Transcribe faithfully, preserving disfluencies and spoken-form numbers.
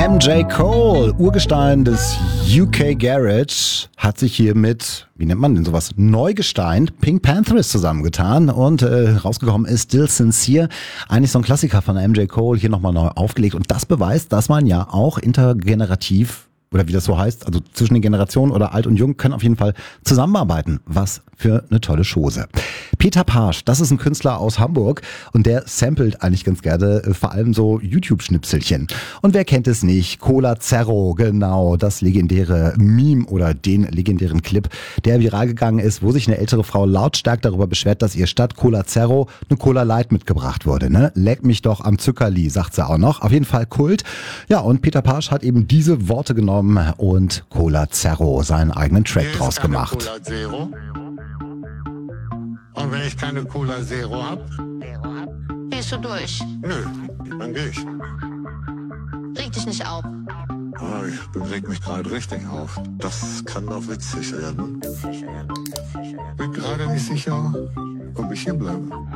M J Cole, Urgestein des U K Garage, hat sich hier mit, wie nennt man denn sowas, Neugestein, Pink Panthers zusammengetan und äh, rausgekommen ist Still Sincere. Eigentlich so ein Klassiker von M J Cole, hier nochmal neu aufgelegt. Und das beweist, dass man ja auch intergenerativ, oder wie das so heißt, also zwischen den Generationen oder alt und jung, können auf jeden Fall zusammenarbeiten. Was für eine tolle Chose. Peter Pasch, das ist ein Künstler aus Hamburg und der samplet eigentlich ganz gerne äh, vor allem so YouTube-Schnipselchen. Und wer kennt es nicht? Cola Zero, genau, das legendäre Meme oder den legendären Clip, der viral gegangen ist, wo sich eine ältere Frau lautstark darüber beschwert, dass ihr statt Cola Zero eine Cola Light mitgebracht wurde. Ne? Leck mich doch am Zuckerli, sagt sie auch noch. Auf jeden Fall Kult. Ja, und Peter Pasch hat eben diese Worte genommen und Cola Zero, seinen eigenen Track draus gemacht. Cola Zero. Und wenn ich keine Cola Zero hab, Gehst du durch? nö, dann geh ich. Reg dich nicht auf. Ah, ich reg mich gerade richtig auf. Das kann doch witzig werden. Bin gerade nicht sicher, ob ich hier bleibe.